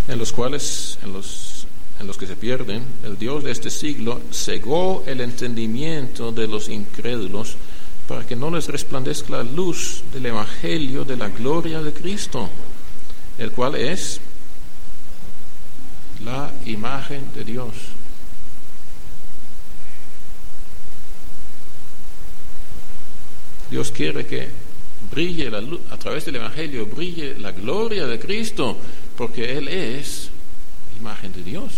en los que se pierden, el Dios de este siglo cegó el entendimiento de los incrédulos para que no les resplandezca la luz del Evangelio de la gloria de Cristo, el cual es la imagen de Dios. Dios quiere que brille la luz, a través del Evangelio brille la gloria de Cristo, porque Él es la imagen de Dios.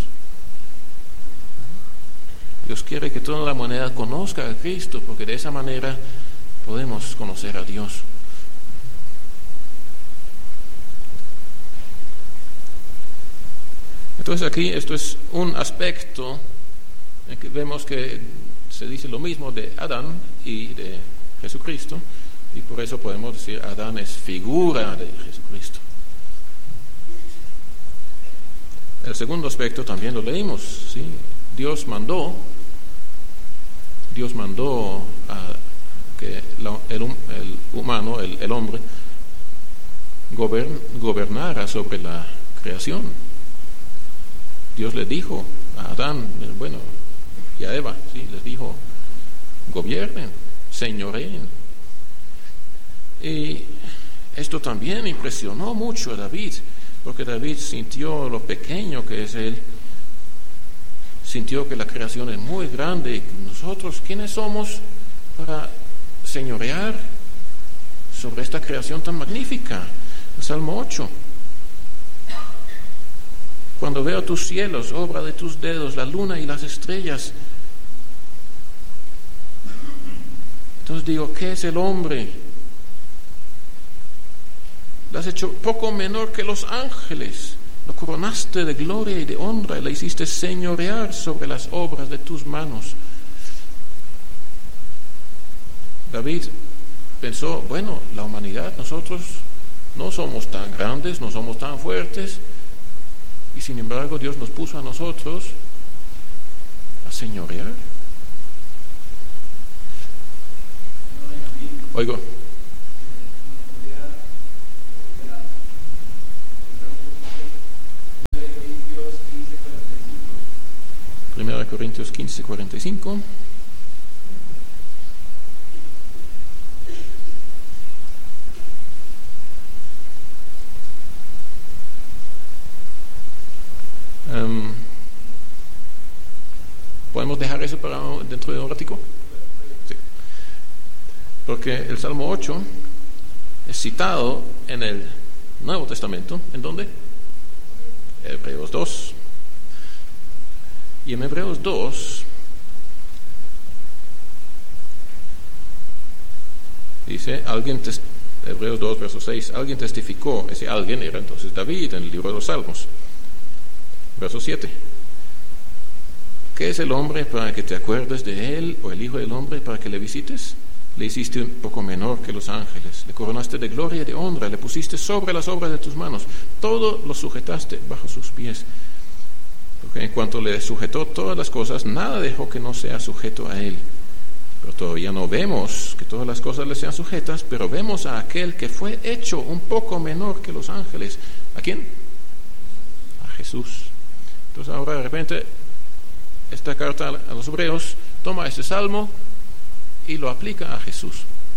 Dios quiere que toda la humanidad conozca a Cristo, porque de esa manera podemos conocer a Dios. Entonces aquí esto es un aspecto en que vemos que se dice lo mismo de Adán y de Jesucristo, y por eso podemos decir Adán es figura de Jesucristo. El segundo aspecto también lo leímos, ¿sí? Dios mandó a que el humano, el hombre, gobernara sobre la creación. Dios le dijo a Adán, y a Eva, ¿sí? Les dijo, gobiernen, señoreen. Y esto también impresionó mucho a David, porque David sintió lo pequeño que es él, sintió que la creación es muy grande, y nosotros, ¿quiénes somos para señorear sobre esta creación tan magnífica? El Salmo 8. Cuando veo tus cielos, obra de tus dedos, la luna y las estrellas, entonces digo, ¿qué es el hombre? Lo has hecho poco menor que los ángeles, lo coronaste de gloria y de honra, y le hiciste señorear sobre las obras de tus manos. David pensó, la humanidad, nosotros no somos tan grandes, no somos tan fuertes, y sin embargo Dios nos puso a nosotros a señorear. Oigo. 1 Corintios 15:45. ¿Podemos dejar eso para dentro de un ratico? Sí. Porque el Salmo 8 es citado en el Nuevo Testamento. ¿En dónde? Hebreos 2. Y en Hebreos 2 dice, Hebreos 2, verso 6, alguien testificó, ese alguien era entonces David en el libro de los Salmos. Verso 7, ¿qué es el hombre para que te acuerdes de él, o el hijo del hombre para que le visites? Le hiciste un poco menor que los ángeles, le coronaste de gloria y de honra, le pusiste sobre las obras de tus manos, todo lo sujetaste bajo sus pies. Porque en cuanto le sujetó todas las cosas, nada dejó que no sea sujeto a él. Pero todavía no vemos que todas las cosas le sean sujetas, pero vemos a aquel que fue hecho un poco menor que los ángeles. ¿A quién? A Jesús. Entonces ahora de repente esta carta a los hebreos toma este salmo y lo aplica a Jesús.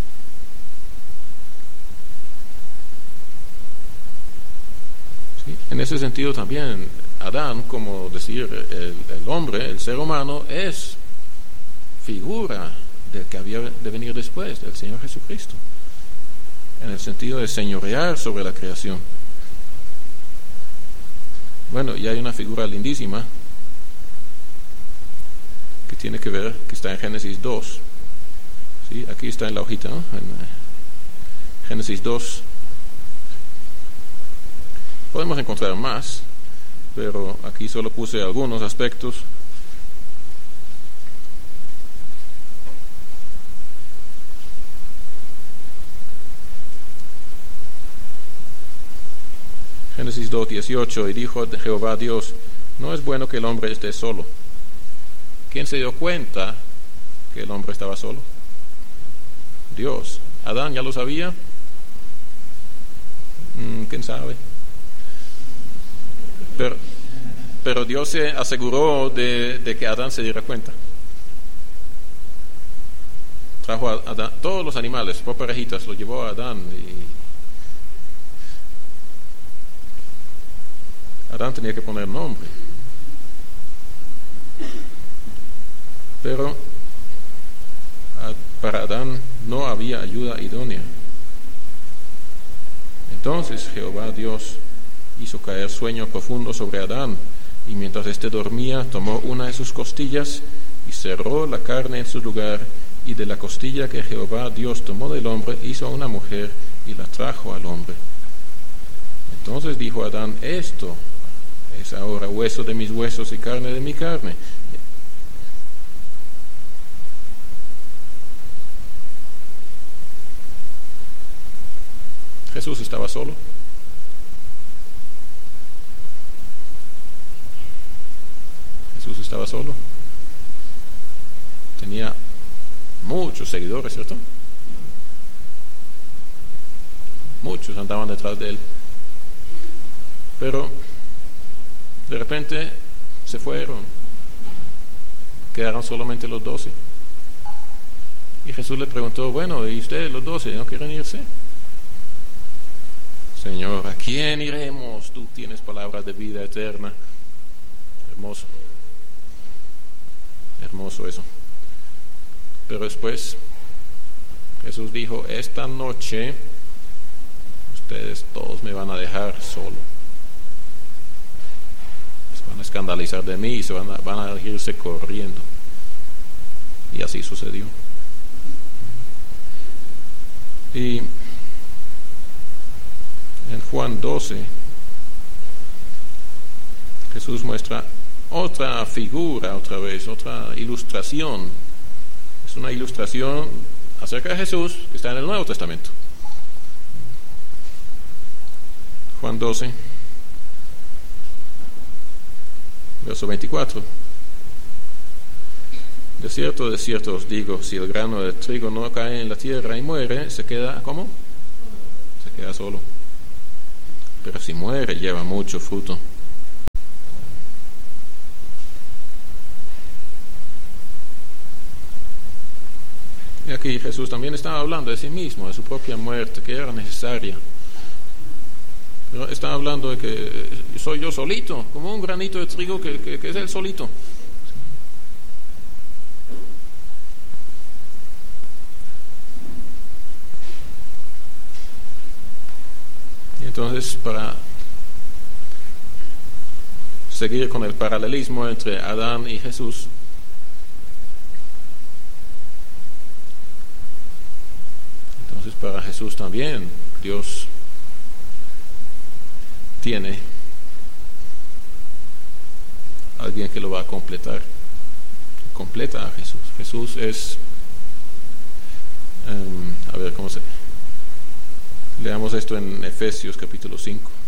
¿Sí? En ese sentido también Adán, como decir el hombre, el ser humano, es figura del que había de venir después, del Señor Jesucristo, en el sentido de señorear sobre la creación. Y hay una figura lindísima que tiene que ver, que está en Génesis 2. ¿Sí? Aquí está en la hojita, ¿no? En Génesis 2. Podemos encontrar más, pero aquí solo puse algunos aspectos. Génesis 2:18, y dijo Jehová Dios, no es bueno que el hombre esté solo. ¿Quién se dio cuenta que el hombre estaba solo? Dios. ¿Adán ya lo sabía? ¿Quién sabe? Pero Dios se aseguró de que Adán se diera cuenta. Trajo a Adán, todos los animales por parejitas, lo llevó a Adán y Adán tenía que poner nombre. Pero para Adán no había ayuda idónea. Entonces Jehová Dios hizo caer sueño profundo sobre Adán, y mientras éste dormía, tomó una de sus costillas y cerró la carne en su lugar, y de la costilla que Jehová Dios tomó del hombre, hizo una mujer y la trajo al hombre. Entonces dijo Adán: esto es ahora hueso de mis huesos y carne de mi carne. Jesús estaba solo. Jesús estaba solo. Tenía muchos seguidores, ¿cierto? Muchos andaban detrás de él. Pero de repente se fueron. Quedaron solamente los 12. Y Jesús le preguntó: bueno, ¿y ustedes los 12 no quieren irse? Señor, ¿a quién iremos? Tú tienes palabras de vida eterna. Hermoso. Hermoso eso. Pero después Jesús dijo: esta noche ustedes todos me van a dejar solo. Se van a escandalizar de mí y van a irse corriendo. Y así sucedió. Y en Juan 12 Jesús muestra otra figura, otra vez, otra ilustración. Es una ilustración acerca de Jesús que está en el Nuevo Testamento. Juan 12, verso 24. De cierto os digo, si el grano de trigo no cae en la tierra y muere, se queda, ¿cómo? Se queda solo. Pero si muere, lleva mucho fruto. Y aquí Jesús también estaba hablando de sí mismo, de su propia muerte, que era necesaria. Pero estaba hablando de que soy yo solito, como un granito de trigo que es él solito. Y entonces, para seguir con el paralelismo entre Adán y Jesús, entonces para Jesús también Dios tiene alguien que lo va a completar. Completa a Jesús. Jesús es a ver cómo se leamos esto en Efesios capítulo 5.